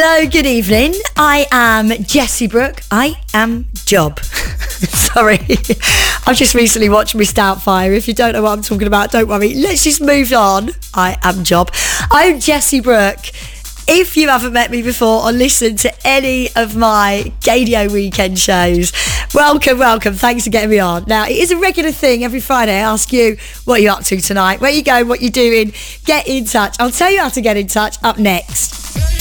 Hello, good evening. I am Jessie Brooke. I am Job. Sorry, I've just recently watched Miss Doubtfire. If you don't know what I'm talking about, don't worry. Let's just move on. I am Job. I'm Jessie Brooke. If you haven't met me before or listened to any of my Gadio weekend shows, welcome. Thanks for getting me on. Now, it is a regular thing every Friday. I ask you, what are you up to tonight? Where you going? What you doing? Get in touch. I'll tell you how to get in touch up next.